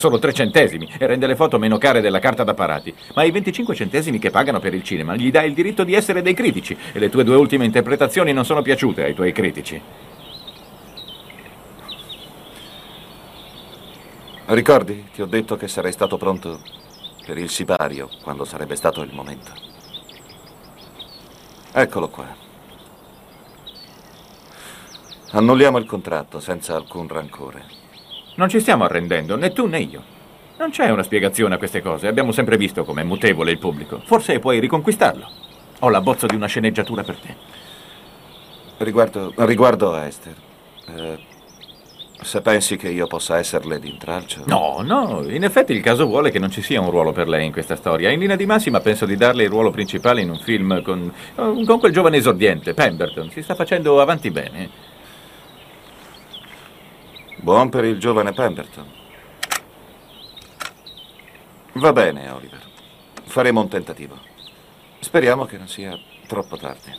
solo 3 centesimi e rende le foto meno care della carta da parati. Ma i 25 centesimi che pagano per il cinema gli dai il diritto di essere dei critici e le tue 2 ultime interpretazioni non sono piaciute ai tuoi critici. Ricordi? Ti ho detto che sarei stato pronto per il sipario quando sarebbe stato il momento. Eccolo qua. Annulliamo il contratto senza alcun rancore. Non ci stiamo arrendendo, né tu né io. Non c'è una spiegazione a queste cose. Abbiamo sempre visto com'è mutevole il pubblico. Forse puoi riconquistarlo. Ho l'abbozzo di una sceneggiatura per te. Riguardo a Esther, se pensi che io possa esserle d'intralcio... No, no, in effetti il caso vuole che non ci sia un ruolo per lei in questa storia. In linea di massima penso di darle il ruolo principale in un film con quel giovane esordiente, Pemberton. Si sta facendo avanti bene. Buon per il giovane Pemberton. Va bene, Oliver. Faremo un tentativo. Speriamo che non sia troppo tardi.